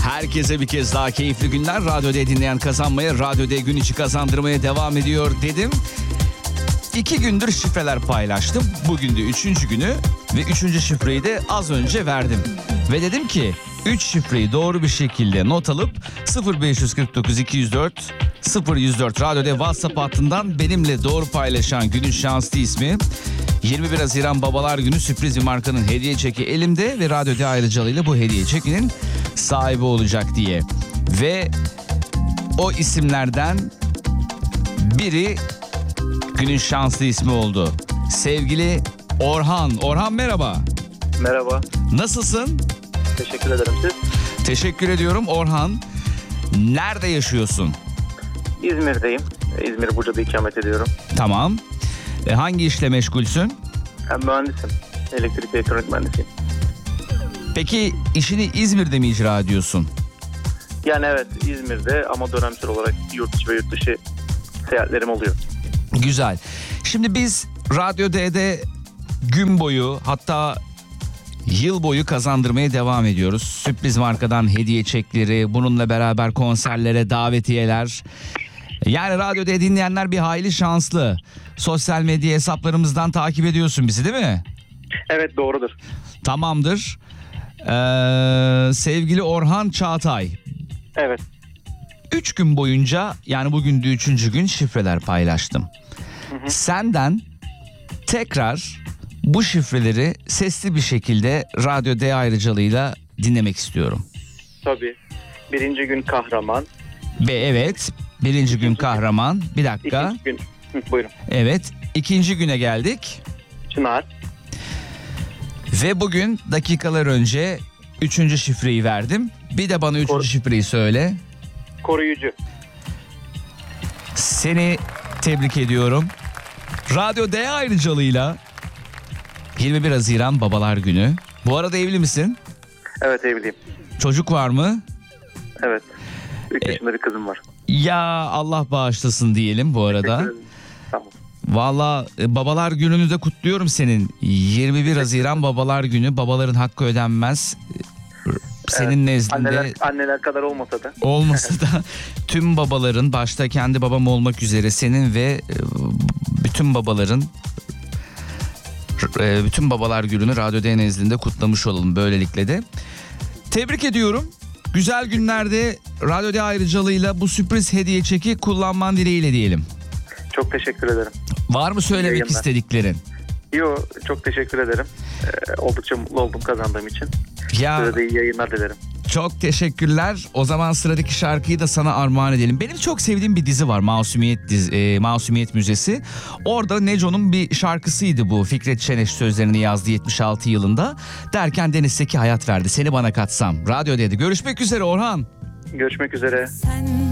Herkese bir kez daha keyifli günler. Radyo D dinleyen kazanmaya, Radyo D gün içi kazandırmaya devam ediyor dedim. 2 gündür şifreler paylaştım. Bugün de 3. günü ve 3. şifreyi de az önce verdim. Ve dedim ki 3 şifreyi doğru bir şekilde not alıp 0549 204 0104 Radyo D WhatsApp hattından benimle doğru paylaşan günün şanslı ismi 21 Haziran Babalar Günü sürpriz bir markanın hediye çeki elimde ve Radyo D ayrıcalığıyla bu hediye çekinin sahibi olacak diye. Ve o isimlerden biri günün şanslı ismi oldu. Sevgili Orhan. Orhan merhaba. Merhaba. Nasılsın? Teşekkür ederim siz. Teşekkür ediyorum Orhan. Nerede yaşıyorsun? İzmir'deyim. İzmir Buca'da ikamet ediyorum. Tamam. Hangi işle meşgulsün? Ben mühendisim. Elektrik ve elektronik mühendisiyim. Peki işini İzmir'de mi icra ediyorsun? Yani evet İzmir'de ama dönemsel olarak yurt içi ve yurt dışı seyahatlerim oluyor. Güzel. Şimdi biz Radyo D'de gün boyu hatta yıl boyu kazandırmaya devam ediyoruz. Sürpriz markadan hediye çekleri, bununla beraber konserlere davetiyeler. Yani Radyo D dinleyenler bir hayli şanslı. Sosyal medya hesaplarımızdan takip ediyorsun bizi değil mi? Evet doğrudur. Tamamdır. Sevgili Orhan Çağatay. Evet. 3 gün boyunca yani bugün de 3. gün şifreler paylaştım. Hı. Senden tekrar bu şifreleri sesli bir şekilde Radyo D ayrıcalığıyla dinlemek istiyorum. Tabii. 1. gün kahraman. Ve evet 1. gün kahraman. Bir dakika. 2. gün. Buyurun. Evet 2. güne geldik. Çınar. Ve bugün dakikalar önce 3. şifreyi verdim. Bir de bana 3. şifreyi söyle. Koruyucu. Seni tebrik ediyorum. Radyo D ayrıcalığıyla 21 Haziran Babalar Günü. Bu arada evli misin? Evet evliyim. Çocuk var mı? Evet. 3 yaşında bir kızım var. Ya Allah bağışlasın diyelim bu arada. Tamam. Valla Babalar Günü'nü de kutluyorum senin. 21 Haziran Babalar Günü. Babaların hakkı ödenmez. Senin evet, nezdinde anneler kadar olmasa da. olmasa da tüm babaların, başta kendi babam olmak üzere senin ve bütün babaların bütün Babalar Günü'nü Radyo D nezdinde kutlamış olalım böylelikle de. Tebrik ediyorum. Güzel günlerde Radyo D ayrıcalığıyla bu sürpriz hediye çeki kullanman dileğiyle diyelim. Çok teşekkür ederim. Var mı söylemek Yayınlar. istediklerin? Yo çok teşekkür ederim. Oldukça mutlu oldum kazandığım için. Ya Size de iyi yayınlar dilerim. çok teşekkürler. O zaman sıradaki şarkıyı da sana armağan edelim. Benim çok sevdiğim bir dizi var. Masumiyet Müzesi. Orada Neco'nun bir şarkısıydı bu. Fikret Çeneş sözlerini yazdı 76 yılında. Derken Deniz Seki hayat verdi. Seni bana katsam. Radyo dedi. Görüşmek üzere Orhan. Görüşmek üzere. Sen